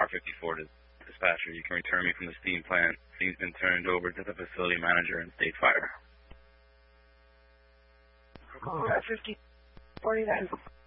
R54 to dispatcher. You can return me from the steam plant. Steam's been turned over to the facility manager and state fire. 5049.